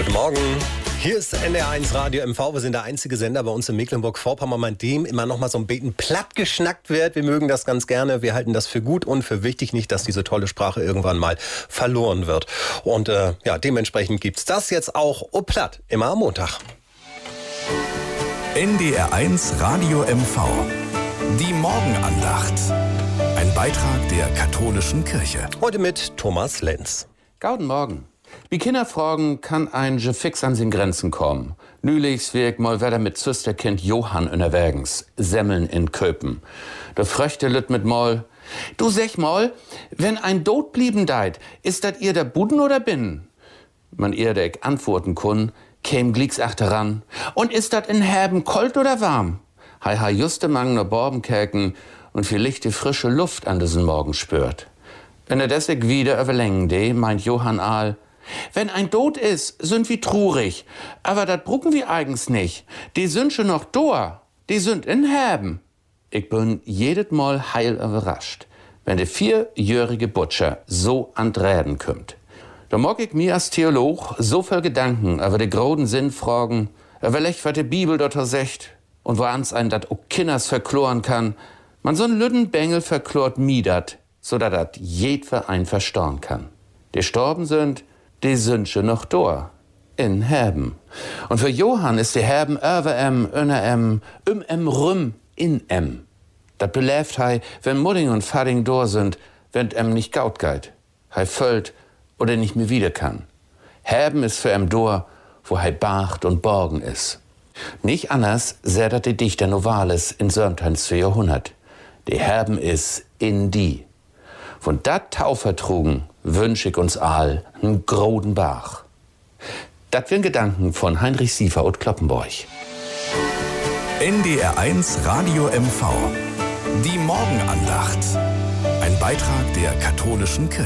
Guten Morgen. Hier ist NDR1 Radio MV. Wir sind der einzige Sender bei uns in Mecklenburg-Vorpommern, bei dem immer noch mal so ein bisschen platt geschnackt wird. Wir mögen das ganz gerne. Wir halten das für gut und für wichtig, nicht, dass diese tolle Sprache irgendwann mal verloren wird. Und dementsprechend gibt's das jetzt auch platt, immer am Montag. NDR1 Radio MV. Die Morgenandacht. Ein Beitrag der katholischen Kirche. Heute mit Thomas Lenz. Guten Morgen. Wie Kinder fragen, kann ein je fix an sin Grenzen kommen. Nülichs wirk mal wieder mit Züsterkind Johann in der Wägens, Semmeln in Köpen. Der Fröchte lüt mit Moll. Du sech mal, wenn ein Dod blieben deit, ist dat ihr der Buden oder Binnen? Man ehrdeck antworten kun, käm glicks achteran. Und ist dat in Herben kalt oder warm? Hei juste mang ne Borbenkerken und vielleicht die frische Luft an diesen Morgen spürt. Wenn deswegen wieder überlängen de, meint Johann Aal, wenn ein Tod ist, sind wir trurig. Aber dat brucken wir eigens nicht. Die sind schon noch da. Die sind in Herben. Ich bin jedes Mal heil überrascht, wenn der 4-jährige Butcher so an Reden kommt. Da mag ich mir als Theolog so viel Gedanken über den großen Sinn fragen, über lech, was die Bibel dort sagt und woans ein dat auch Kinders verkloren kann. Man so'n lüden Bengel verklort miedert, so dat jedwer ein verstorn kann. Die gestorben sind, die sind schon noch da, in Herben. Und für Johann ist die Herben über rüm, in Dat beläft hei, wenn Mudding und Fadding da sind, wenn nicht gaut geit. Hei füllt oder nicht mehr wieder kann. Herben ist für da, wo hei bacht und borgen ist. Nicht anders sädert die Dichter Novalis in Sörmteins 4 Jahrhundert. Die Herben ist in die. Von dat Taufertrugen wünsch ich uns all n groden Bach. Dat wär Gedanken von Heinrich Siefer und Kloppenborg. NDR1 Radio MV. Die Morgenandacht. Ein Beitrag der katholischen Kirche.